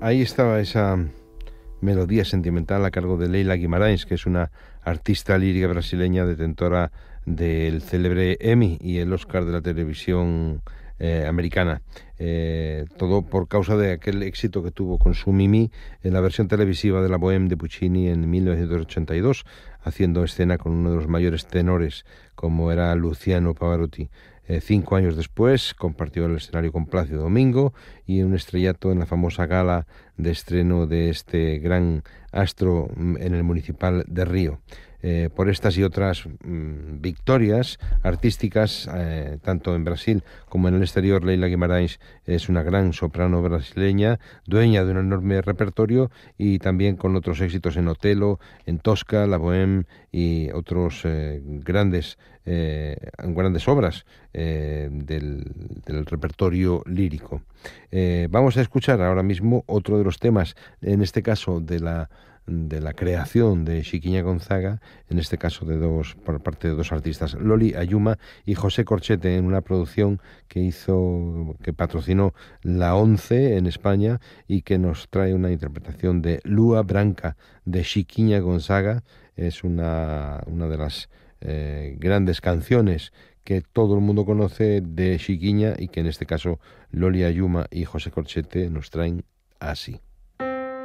Ahí estaba esa melodía sentimental a cargo de Leila Guimarães, que es una artista lírica brasileña detentora del célebre Emmy y el Oscar de la televisión americana. Todo por causa de aquel éxito que tuvo con su Mimi en la versión televisiva de la Bohème de Puccini en 1982, haciendo escena con uno de los mayores tenores como era Luciano Pavarotti. 5 años después compartió el escenario con Plácido Domingo y un estrellato en la famosa gala de estreno de este gran astro en el Municipal de Río. Por estas y otras victorias artísticas, tanto en Brasil como en el exterior, Leila Guimarães es una gran soprano brasileña, dueña de un enorme repertorio y también con otros éxitos en Otelo, en Tosca, La Bohème y otros grandes obras del repertorio lírico. Vamos a escuchar ahora mismo otro de los temas, en este caso de la creación de Chiquiña Gonzaga, en este caso por parte de dos artistas, Loli Ayuma y José Corchete, en una producción que patrocinó la ONCE en España y que nos trae una interpretación de Lua Branca de Chiquiña Gonzaga. Es una de las grandes canciones que todo el mundo conoce de Chiquiña y que en este caso Loli Ayuma y José Corchete nos traen así.